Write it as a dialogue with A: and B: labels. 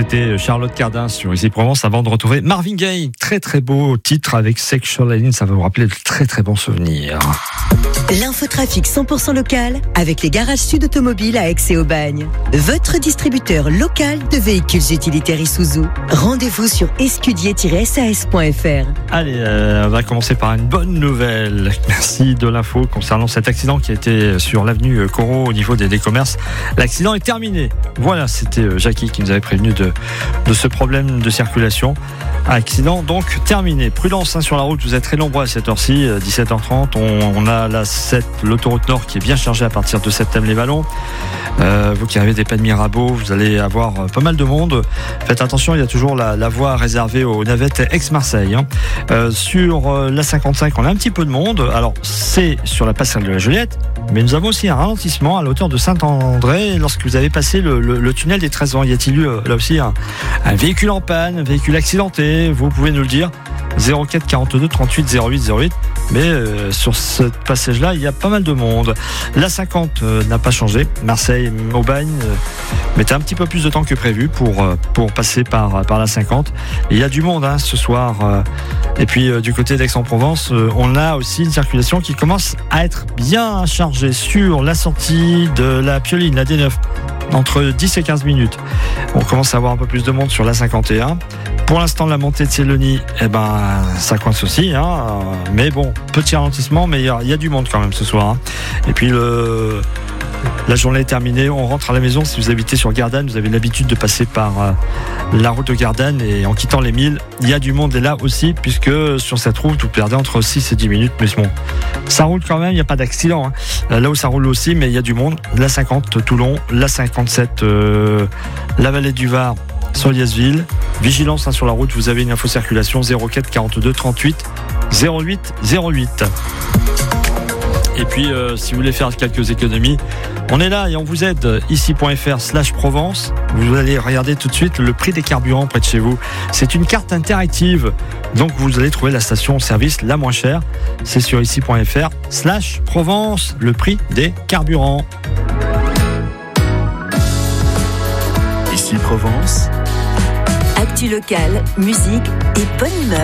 A: c'était Charlotte Cardin sur Ici Provence avant de retrouver Marvin Gaye. Très très beau titre avec Sexual Healing, ça va vous rappeler de très très bons souvenirs.
B: L'infotrafic 100% local avec les garages Sud Automobile à Aix et Aubagne. Votre distributeur local de véhicules utilitaires Isuzu. Rendez-vous sur escudier-sas.fr.
A: Allez, on va commencer par une bonne nouvelle. Merci de l'info concernant cet accident qui a été sur l'avenue Corot au niveau des commerces. L'accident est terminé. Voilà, c'était Jackie qui nous avait prévenu de ce problème de circulation. Accident donc terminé. Prudence sur la route, vous êtes très nombreux à cette heure-ci, 17h30. On a la 7, l'autoroute Nord qui est bien chargée à partir de Septem-les-Vallons. Vous qui avez des pas de Mirabeau, vous allez avoir pas mal de monde. Faites attention, il y a toujours la voie réservée aux navettes Aix-Marseille. Sur la 55, on a un petit peu de monde. Alors, c'est sur la passerelle de la Joliette, mais nous avons aussi un ralentissement à la hauteur de Saint-André lorsque vous avez passé le tunnel des 13 ans. Y a-t-il eu là aussi un véhicule en panne, un véhicule accidenté? Vous pouvez nous le dire. 04 42 38 08 08. Mais sur ce passage-là, il y a pas mal de monde. La 50 n'a pas changé. Marseille, Aubagne, mettez un petit peu plus de temps que prévu pour passer par la 50. Et il y a du monde ce soir. Et puis du côté d'Aix-en-Provence, on a aussi une circulation qui commence à être bien chargée sur la sortie de la Pioline, la D9, entre 10 et 15 minutes. On commence à avoir un peu plus de monde sur la 51. Pour l'instant, la montée de Célonie, ça coince aussi. Mais bon, petit ralentissement, mais il y a du monde quand même ce soir. Et puis la journée est terminée, on rentre à la maison. Si vous habitez sur Gardanne, vous avez l'habitude de passer par la route de Gardanne, et en quittant les milles, il y a du monde, et là aussi, puisque sur cette route, vous perdez entre 6 et 10 minutes. Mais bon, ça roule quand même, il n'y a pas d'accident. Là où ça roule aussi, mais il y a du monde. La 50 Toulon, la 57 la vallée du Var, Soliasville. Vigilance sur la route, vous avez une info circulation 04 42 38 08 08. Et puis si vous voulez faire quelques économies, on est là et on vous aide. Ici.fr/Provence. Vous allez regarder tout de suite le prix des carburants près de chez vous. C'est une carte interactive, donc vous allez trouver la station-service la moins chère. C'est sur ici.fr/Provence, le prix des carburants.
C: Ici Provence.
B: Actu local, musique et bonne humeur.